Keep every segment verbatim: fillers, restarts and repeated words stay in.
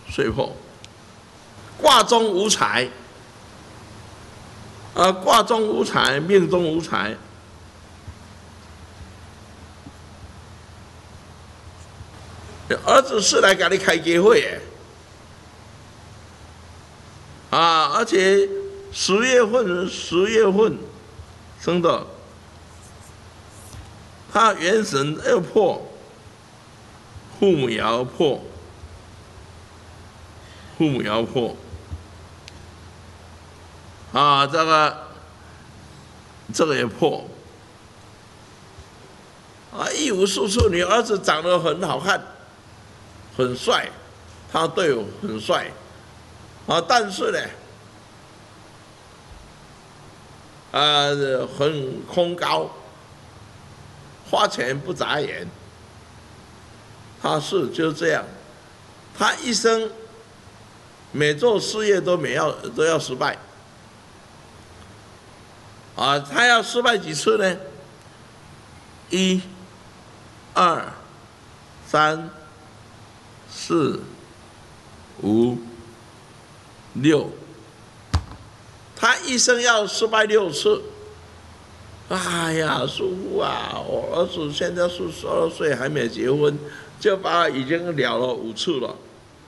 岁破，卦中无财，啊，卦中无财，命中无财。儿子是来给你开家会的，啊，而且十月份，十月份生的，他元神又破，父母爻破，父母爻破，啊，这个这个也破，啊，一无是处，你儿子长得很好看。很帅，他对我很帅，啊，但是呢，呃，很空高，花钱不眨眼，他是就是这样，他一生每做事业都没要都要失败，啊，他要失败几次呢？一、二、三。四、五、六，他一生要失败六次。哎呀，叔父啊，我儿子现在是十二岁，还没结婚，就把他已经了了五次了，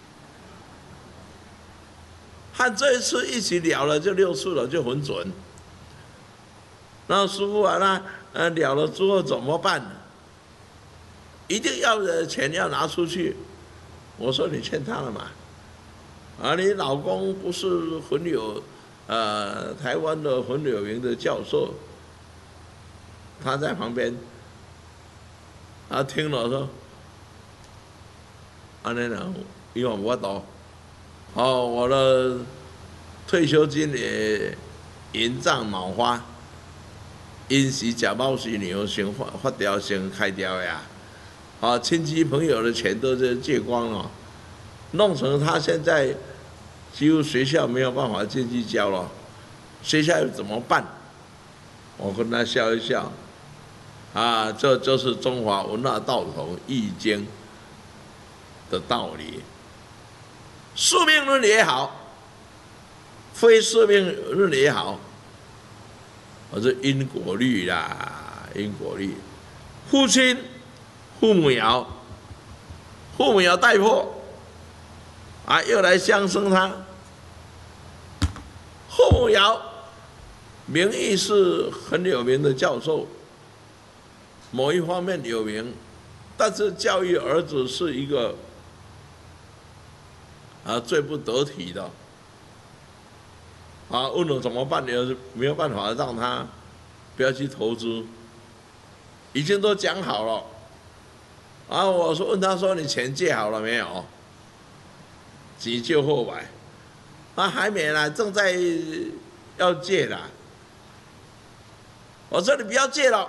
和这一次一起了了就六次了，就很准。那师父啊，那呃了了之后怎么办？一定要的钱要拿出去。我说你欠他了嘛？啊，你老公不是很有，呃，台湾的很有名的教授，他在旁边，他听了说，安尼啦，因为我懂，哦，我的退休金也银涨毛花，因时食饱时牛，先发发掉先开掉呀。啊，亲戚朋友的钱都是借光了，弄成他现在几乎学校没有办法进去教了，学校又怎么办？我跟他笑一笑，啊，这就是中华文化道统《易经》的道理。宿命论也好，非宿命论也好，我是因果律啦，因果律，父亲。父母爻，父母爻带破，啊，又来相生他。父母爻名义是很有名的教授，某一方面有名，但是教育儿子是一个啊最不得体的。啊，问了怎么办？也没有办法让他不要去投资，已经都讲好了。啊，我说问他说你钱借好了没有？急救后来，啊还没啦，正在要借啦。我说你不要借了。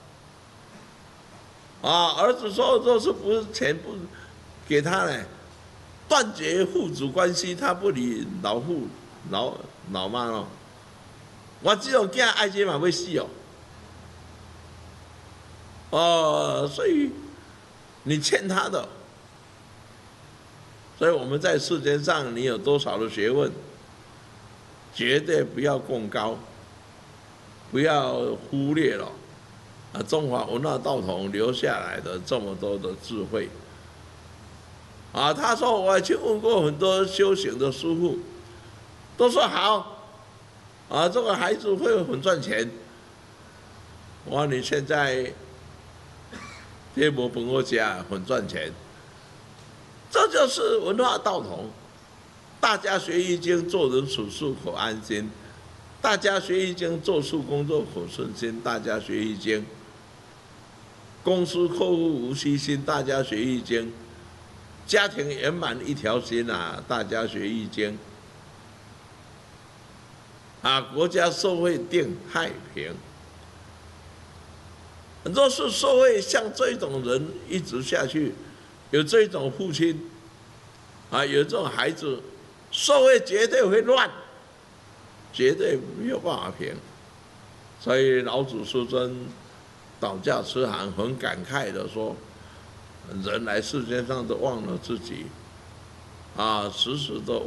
啊，儿子说说是不是钱不给他呢？断绝父子关系，他不理老父老老妈咯。我这种囝爱这嘛要死哦。哦，所以。你欠他的，所以我们在世间上，你有多少的学问，绝对不要共高，不要忽略了啊中华文化道统留下来的这么多的智慧。啊，他说我去问过很多修行的师父，都说好，啊，这个孩子会很赚钱。我说你现在。贴膜本我家很赚钱，这就是文化道统。大家学易经，做人处事可安心；大家学易经，做事工作可顺心；大家学易经，公司客户无虚心；大家学易经，家庭圆满一条心啊！大家学易经，啊，国家社会定太平。若是社会像这种人一直下去，有这种父亲，啊，有这种孩子，社会绝对会乱，绝对没有办法平。所以老子师尊导驾慈航很感慨的说：“人来世间上都忘了自己， 啊，时时都